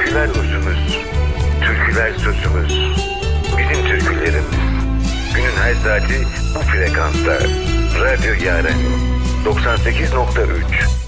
Türküler uzunuz, türküler sözümüz. Bizim türkülerimiz. Günün her saati bu frekansta. Radyo Yaren 98.3.